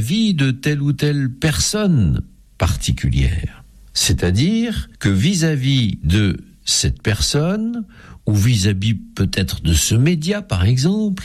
vie de telle ou telle personne particulière. C'est-à-dire que vis-à-vis de cette personne, ou vis-à-vis peut-être de ce média par exemple,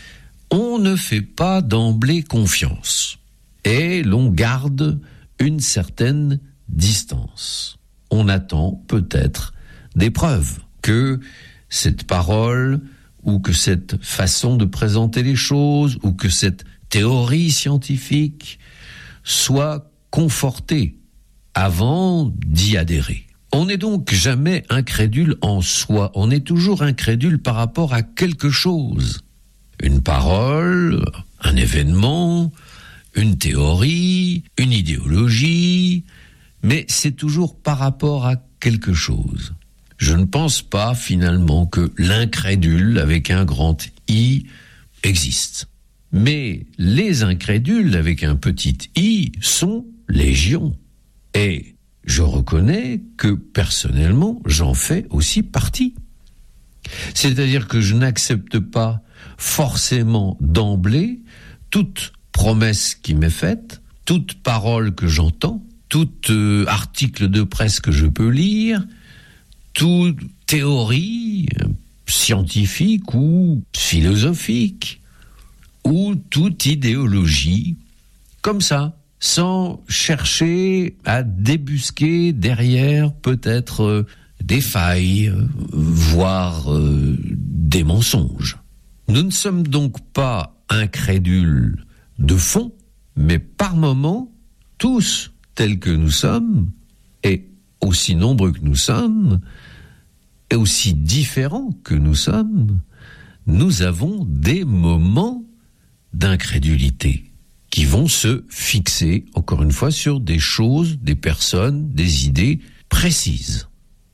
on ne fait pas d'emblée confiance et l'on garde une certaine distance. On attend peut-être des preuves que cette parole ou que cette façon de présenter les choses ou que cette théorie scientifique soit confortée avant d'y adhérer. On n'est donc jamais incrédule en soi, on est toujours incrédule par rapport à quelque chose. Une parole, un événement, une théorie, une idéologie, mais c'est toujours par rapport à quelque chose. Je ne pense pas finalement que l'incrédule avec un grand I existe. Mais les incrédules avec un petit i sont légion. Et je reconnais que personnellement, j'en fais aussi partie. C'est-à-dire que je n'accepte pas forcément d'emblée toute promesse qui m'est faite, toute parole que j'entends, tout article de presse que je peux lire, toute théorie scientifique ou philosophique, ou toute idéologie, comme ça, sans chercher à débusquer derrière peut-être des failles, voire des mensonges. Nous ne sommes donc pas incrédules de fond, mais par moments, tous tels que nous sommes, et aussi nombreux que nous sommes, et aussi différents que nous sommes, nous avons des moments d'incrédulité qui vont se fixer, encore une fois, sur des choses, des personnes, des idées précises.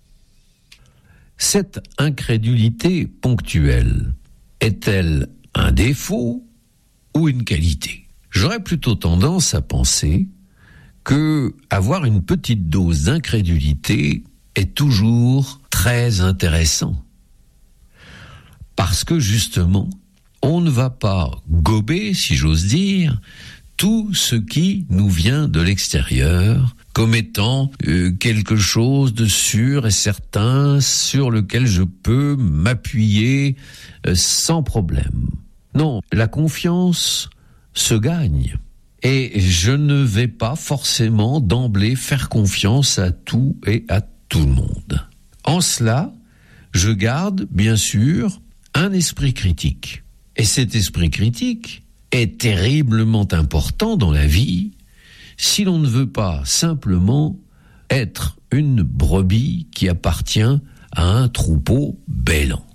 Cette incrédulité ponctuelle est-elle un défaut ou une qualité ? J'aurais plutôt tendance à penser que avoir une petite dose d'incrédulité est toujours très intéressant. Parce que justement, on ne va pas gober, si j'ose dire, tout ce qui nous vient de l'extérieur comme étant quelque chose de sûr et certain sur lequel je peux m'appuyer sans problème. Non, la confiance se gagne. Et je ne vais pas forcément d'emblée faire confiance à tout et à tout le monde. En cela, je garde, bien sûr, un esprit critique. Et cet esprit critique est terriblement important dans la vie si l'on ne veut pas simplement être une brebis qui appartient à un troupeau bêlant.